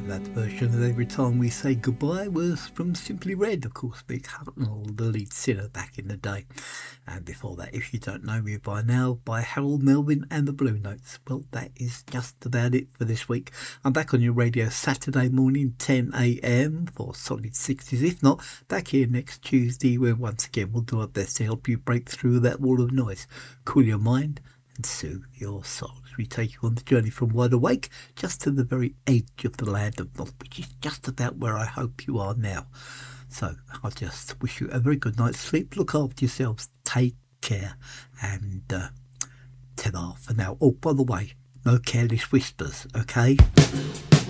That version of Every Time We Say Goodbye was from Simply Red, of course, Mick Hucknall, the lead singer back in the day. And before that, if you don't know me by now, by Harold Melvin and the Blue Notes. Well, that is just about it for this week. I'm back on your radio Saturday morning, 10 a.m. for Solid 60s. If not, back here next Tuesday, where once again we'll do our best to help you break through that wall of noise, cool your mind and soothe your soul as we take you on the journey from wide awake just to the very edge of the land of North, which is just about where I hope you are now. So I just wish you a very good night's sleep. Look after yourselves, take care, and ta-ra for now. Oh, by the way, no careless whispers, okay?